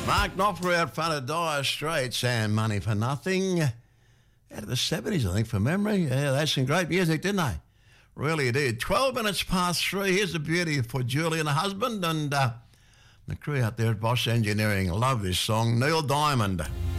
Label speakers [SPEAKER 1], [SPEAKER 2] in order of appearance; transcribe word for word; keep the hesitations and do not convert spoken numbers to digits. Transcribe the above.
[SPEAKER 1] Mark Knopfler out front of Dire Straits and Money for Nothing. Out of the seventies, I think, from memory. Yeah, they had some great music, didn't they? Really did. twelve minutes past three. Here's the beauty for Julie and her husband and uh, the crew out there at Boss Engineering. Love this song. Neil Diamond.